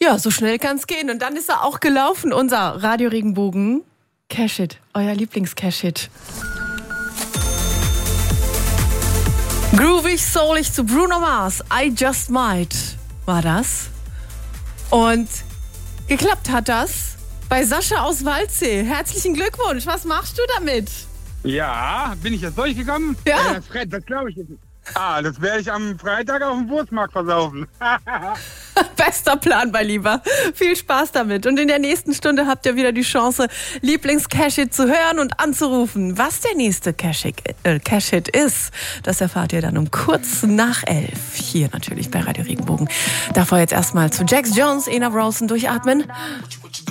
Ja, so schnell kann's gehen. Und dann ist er auch gelaufen, unser Radio Regenbogen. Cash It, euer Lieblings-Cash It. Groovig, soulig zu Bruno Mars. I Just Might war das. Und geklappt hat das bei Sascha aus Waldsee. Herzlichen Glückwunsch. Was machst du damit? Ja, bin ich jetzt durchgekommen? Ja. Das glaube ich jetzt nicht. Das werde ich am Freitag auf dem Wurstmarkt versaufen. Bester Plan, mein Lieber. Viel Spaß damit. Und in der nächsten Stunde habt ihr wieder die Chance, Lieblings-Cash-It zu hören und anzurufen. Was der nächste Cash-It ist, das erfahrt ihr dann um kurz nach 11. Hier natürlich bei Radio Regenbogen. Davor jetzt erstmal zu Jax Jones, Ena Rosen durchatmen.